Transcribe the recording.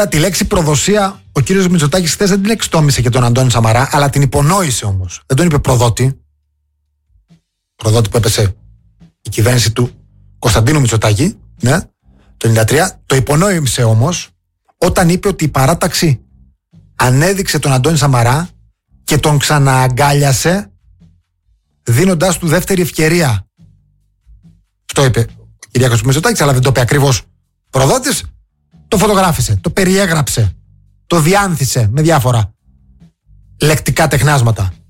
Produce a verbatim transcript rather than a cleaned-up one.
Βέβαια τη λέξη προδοσία ο κύριος Μητσοτάκης χθες δεν την εξτόμησε και τον Αντώνη Σαμαρά, αλλά την υπονόησε όμως. Δεν τον είπε προδότη. Προδότη που έπεσε η κυβέρνηση του Κωνσταντίνου Μητσοτάκη, ναι, το ενενήντα τρία. Το υπονόησε όμως όταν είπε ότι η παράταξη ανέδειξε τον Αντώνη Σαμαρά και τον ξανααγκάλιασε δίνοντάς του δεύτερη ευκαιρία. Αυτό είπε ο Κυριάκος Μητσοτάκης, αλλά δεν το είπε ακριβώς προδότης. Το φωτογράφησε, το περιέγραψε, το διάνθησε με διάφορα λεκτικά τεχνάσματα.